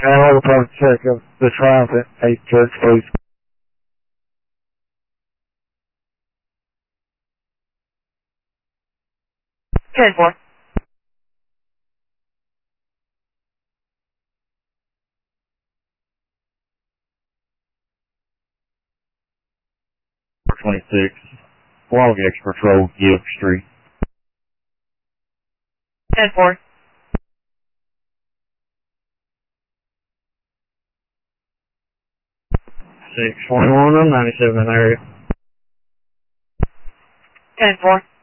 All department check of the Triumphant 8 Church, please. Ten four. For 26, Log X Patrol, Gibb Street. 10-4. 641, I'm 97 in the area. 10-4.